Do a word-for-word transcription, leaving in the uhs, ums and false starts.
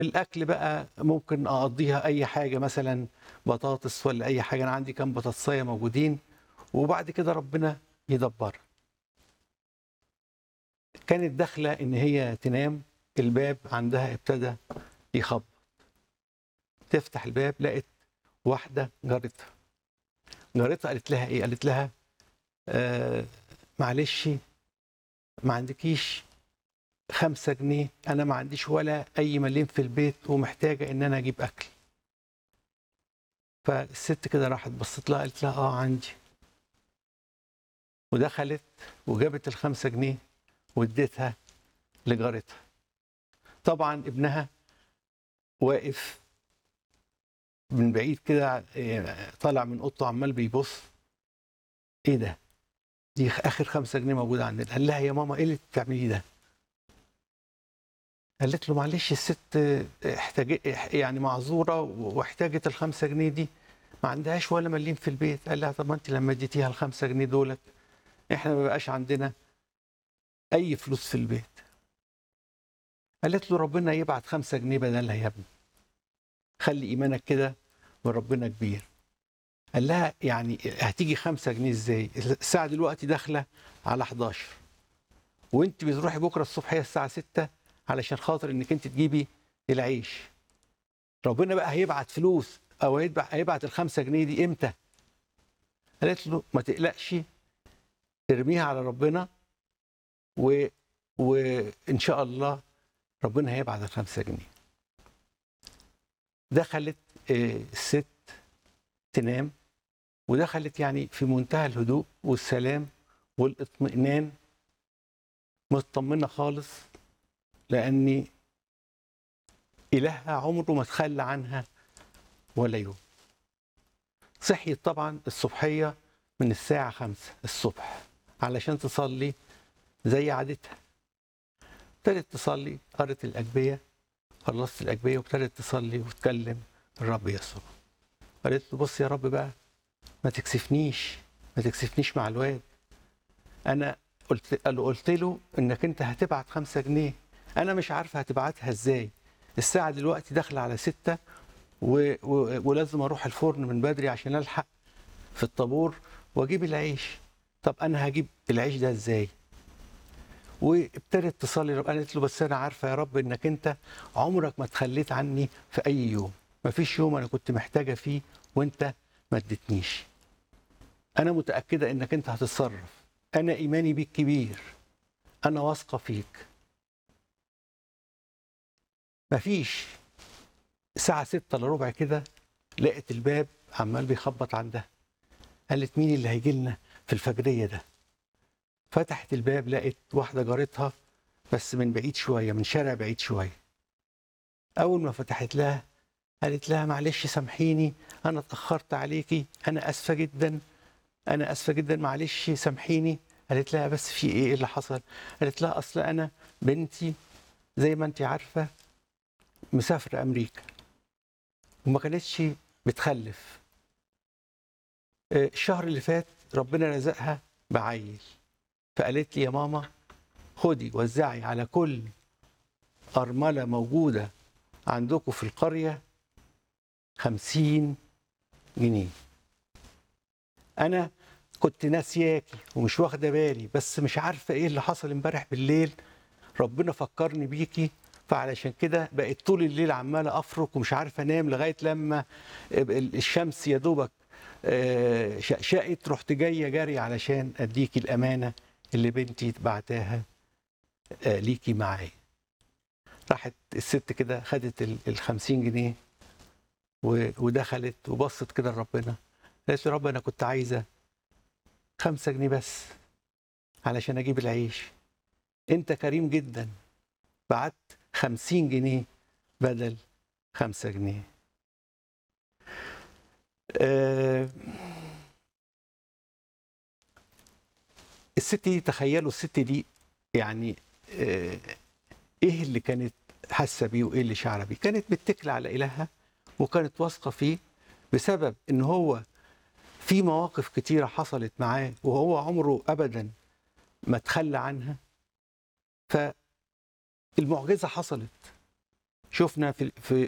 الأكل بقى ممكن أقضّيها أي حاجة مثلًا بطاطس والّا أي حاجة، أنا عندي كام بطاطساية موجودين وبعد كده ربنا يدبّرها. كانت داخلة إن هي تنام، الباب عندها ابتدى يخبّط، تفتح الباب لقت واحدة جارتها، جارتها قالت لها إيه، قالت لها آآ معلش ما عندكيش خمسة جنيه، أنا ما عنديش ولا أي مليم في البيت ومحتاجة إن أنا أجيب أكل. فالست كده راحت بصّت لها قالت لها: "آه عندي." ودخلت وجابت الخمسة جنيه وادّيتها لجارتها. طبعًا ابنها واقف من بعيد كده آآ طالع من أوضته عمّال بيبُص، إيه ده؟ دي خ آخر خمسة جنيه موجودة عندنا. قال لها: "يا ماما إيه اللي أنتِ بتعمليه ده؟" قالت له: "معلش الست احتاج اح يعني معذورة واحتاجت الخمسة جنيه دي، ما عندهاش ولا مليم في البيت." قال لها: "طب ما أنتِ لمّا اديتيها الخمسة جنيه دُولة، إحنا ما بقاش عندنا أي فلوس في البيت." قالت له: "ربنا يبعت خمسة جنيه بدالها يا ابني، خلّي إيمانك كده بربنا كبير." قال لها: "يعني هتيجي خمسة جنيه إزاي؟ الساعة دلوقتي داخلة على حداشر وأنتِ بتروحي بكرة الصبح هي الساعة ستة علشان خاطر إنِّك أنتِ تجيبي العيش، ربنا بقى هيبعت فلوس أو هيتبع هيبعت الخمسة جنيه دي إمتى؟" قالت له: "ما تقلقش، ارميها على ربنا و وإن شاء الله ربنا هيبعت الخمسة جنيه." دخلت آآ الست تنام ودخلت يعني في منتهى الهدوء والسلام والاطمئنان، متطمنة خالص، لأن إلهها عمره ما تخلى عنها ولا يوم. صحيت طبعًا الصبحية من الساعة خمسة الصبح علشان تصلي زي عادتها. ابتدت تصلي، قرأت الأجبية، خلصت الأجبية وابتدت تصلي وتكلم الرب يسوع. قالت له: "بُص يا رب بقى، ما تكسفنيش، ما تكسفنيش مع الواد. أنا قُلت قال قُلت له إنّك أنت هتبعت خمسة جنيه، أنا مش عارفة هتبعتها إزاي، الساعة دلوقتي داخلة على ستة و و ولازم أروح الفُرن من بدري عشان ألحق في الطابور وأجيب العيش، طَب أنا هاجيب العيش ده إزاي؟" وابتدت تصلي رب قالت له: "بس أنا عارفة يا رب إنّك أنت عمرك ما اتخلّيت عني في أي يوم، ما فيش يوم أنا كنت محتاجة فيه وأنت ما ادّيتنيش. أنا متأكدة إنّك أنت هتتصرّف، أنا إيماني بيك كبير، أنا واثقة فيك." ما فيش الساعة ستة إلا ربع كده لقت الباب عمّال بيخبّط عندها، قالت: "مين اللي هييجي لنا في الفجرية ده؟" فتحت الباب لقت واحدة جارتها بس من بعيد شوية، من شارع بعيد شوية. أول ما فتحت لها قالت لها: "معلش سامحيني، أنا اتأخرت عليكِ، أنا آسفة جدًا، أنا آسفة جدًا معلش سامحيني." قالت لها: "بس في إيه، إيه اللي حصل؟" قالت لها: "أصل أنا بنتي زي ما أنتِ عارفة مسافرة أمريكا وما كانتش بتخلّف. آآ الشهر اللي فات ربنا رزقها بعيّل، فقالت لي: يا ماما خدي وزّعي على كل أرملة موجودة عندكم في القرية خمسين جنيه. أنا كنت ناسياكِ ومش واخدة بالي، بس مش عارفة إيه اللي حصل امبارح بالليل، ربنا فكّرني بيكِ، فعلشان كده بقيت طول الليل عمّالة أفرُك ومش عارفة أنام لغاية لمّا اب ال الشمس يا دوبك آآ شقشقت، رُحت جاية جري علشان أدّيكِ الأمانة اللي بنتي باعتاها آآ ليكِ معايا." راحت الست كده خدت ال الخمسين جنيه و ودخلت وبصّت كده لربنا، قالت له: "يا رب أنا كنت عايزة خمسة جنيه بس علشان أجيب العيش، أنت كريم جدًا، بعتّ خمسين جنيه بدل خمسة جنيه." آآ الست دي تخيّلوا الست دي يعني آآ إيه اللي كانت حاسة بيه وإيه اللي شاعرة بيه؟ كانت متّكلة على إلهها وكانت واثقة فيه بسبب إن هو في مواقف كتيرة حصلت معاه وهو عمره أبدًا ما تخلّى عنها، فالمعجزة حصلت شفنا في في